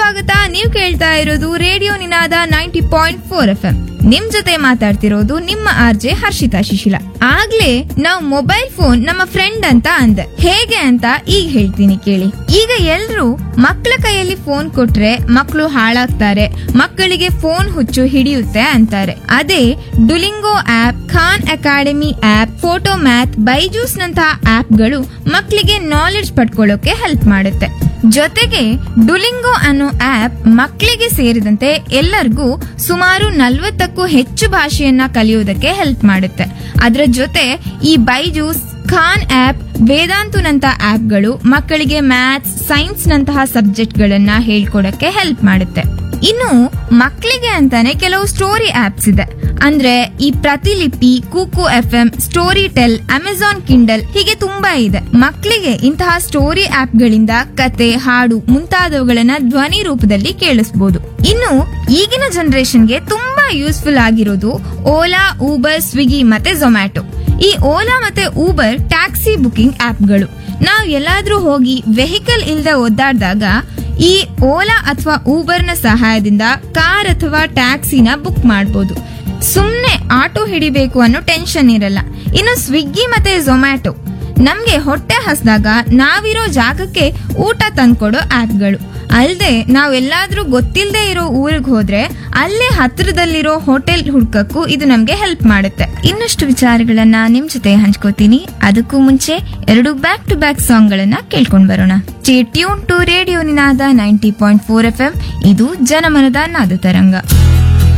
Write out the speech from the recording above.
ಸ್ವಾಗತ. ನೀವು ಕೇಳ್ತಾ ಇರೋದು ರೇಡಿಯೋ ನಿನಾದ 90.4 FM. ನಿಮ್ ಜೊತೆ ಮಾತಾಡ್ತಿರೋದು ನಿಮ್ಮ ಆರ್ಜೆ ಹರ್ಷಿತಾ ಶಿಶಿಲ. ಆಗ್ಲೇ ನಾವು ಮೊಬೈಲ್ ಫೋನ್ ನಮ್ಮ ಫ್ರೆಂಡ್ ಅಂತ ಅಂದೆ. ಹೇಗೆ ಅಂತ ಈಗ ಹೇಳ್ತೀನಿ ಕೇಳಿ. ಈಗ ಎಲ್ರು ಮಕ್ಕಳ ಕೈಯಲ್ಲಿ ಫೋನ್ ಕೊಟ್ರೆ ಮಕ್ಕಳು ಹಾಳಾಗ್ತಾರೆ, ಮಕ್ಕಳಿಗೆ ಫೋನ್ ಹುಚ್ಚು ಹಿಡಿಯುತ್ತೆ ಅಂತಾರೆ. ಅದೇ Duolingo app, Khan academy app, photo math, Byju's ನಂತಹ ಆಪ್ಗಳು ಮಕ್ಕಳಿಗೆ ನಾಲೆಡ್ಜ್ ಪಡ್ಕೊಳ್ಳೋಕೆ ಹೆಲ್ಪ್ ಮಾಡುತ್ತೆ. ಜೊತೆಗೆ ಡುಲಿಂಗೋ ಅನ್ನೋ ಆಪ್ ಮಕ್ಕಳಿಗೆ ಸೇರಿದಂತೆ ಎಲ್ಲರಿಗೂ ಸುಮಾರು 40ಕ್ಕೂ ಹೆಚ್ಚು ಭಾಷೆಯನ್ನ ಕಲಿಯೋದಕ್ಕೆ ಹೆಲ್ಪ್ ಮಾಡುತ್ತೆ. ಅದರ ಜೊತೆ ಈ ಬೈಜೂಸ್, ಖಾನ್ ಆಪ್, ವೇದಾಂತು ನಂತಹ ಆಪ್ಗಳು ಮಕ್ಕಳಿಗೆ ಮ್ಯಾಥ್ಸ್, ಸೈನ್ಸ್ ನಂತಹ ಸಬ್ಜೆಕ್ಟ್ ಗಳನ್ನ ಹೇಳ್ಕೊಡಕ್ಕೆ ಹೆಲ್ಪ್ ಮಾಡುತ್ತೆ. ಇನ್ನು ಮಕ್ಕಳಿಗೆ ಅಂತಾನೆ ಕೆಲವು ಸ್ಟೋರಿ ಆಪ್ಸ್ ಇದೆ. ಅಂದ್ರೆ ಈ ಪ್ರತಿಲಿಪಿ, Kuku FM, story tell, Amazon Kindle ಹೀಗೆ ತುಂಬಾ ಇದೆ. ಮಕ್ಕಳಿಗೆ ಇಂತಹ ಸ್ಟೋರಿ ಆಪ್ ಗಳಿಂದ ಕತೆ, ಹಾಡು ಮುಂತಾದವುಗಳನ್ನ ಧ್ವನಿ ರೂಪದಲ್ಲಿ ಕೇಳಿಸಬಹುದು. ಇನ್ನು ಈಗಿನ ಜನರೇಷನ್ಗೆ ತುಂಬಾ ಯೂಸ್ಫುಲ್ ಆಗಿರೋದು ಓಲಾ, ಊಬರ್, ಸ್ವಿಗ್ಗಿ ಮತ್ತೆ ಝೊಮ್ಯಾಟೊ. ಈ ಓಲಾ ಮತ್ತೆ ಊಬರ್ ಟ್ಯಾಕ್ಸಿ ಬುಕಿಂಗ್ ಆಪ್ಗಳು. ನಾವು ಎಲ್ಲಾದ್ರೂ ಹೋಗಿ ವೆಹಿಕಲ್ ಇಲ್ಲದೆ ಒದ್ದಾಡಿದಾಗ ಈ ಓಲಾ ಅಥವಾ ಊಬರ್ ನ ಸಹಾಯದಿಂದ ಕಾರ್ ಅಥವಾ ಟ್ಯಾಕ್ಸಿನ ಬುಕ್ ಮಾಡಬಹುದು. ಸುಮ್ನೆ ಆಟೋ ಹಿಡಿಬೇಕು ಅನ್ನೋ ಟೆನ್ಷನ್ ಇರಲ್ಲ. ಇನ್ನು ಸ್ವಿಗ್ಗಿ ಮತ್ತೆ ಝೊಮ್ಯಾಟೊ ನಮ್ಗೆ ಹೊಟ್ಟೆ ಹಸ್ದಾಗ ನಾವಿರೋ ಜಾಗಕ್ಕೆ ಊಟ ತಂದ್ಕೊಡೋ ಆಪ್ಗಳು. ಅಲ್ಲದೆ ನಾವೆಲ್ಲಾದ್ರೂ ಗೊತ್ತಿಲ್ಲದೆ ಇರೋ ಊರಿಗೆ ಹೋದ್ರೆ ಅಲ್ಲೇ ಹತ್ರದಲ್ಲಿರೋ ಹೋಟೆಲ್ ಹುಡ್ಕಕ್ಕೂ ಇದು ನಮ್ಗೆ ಹೆಲ್ಪ್ ಮಾಡುತ್ತೆ. ಇನ್ನಷ್ಟು ವಿಚಾರಗಳನ್ನ ನಿಮ್ ಜೊತೆ ಹಂಚ್ಕೋತೀನಿ. ಅದಕ್ಕೂ ಮುಂಚೆ 2 ಬ್ಯಾಕ್ ಟು ಬ್ಯಾಕ್ ಸಾಂಗ್ ಗಳನ್ನ ಕೇಳ್ಕೊಂಡ್ ಬರೋಣ. Stay tune to radio Ninada 90.4 FM. ಇದು ಜನಮನದ ನಾದ ತರಂಗ.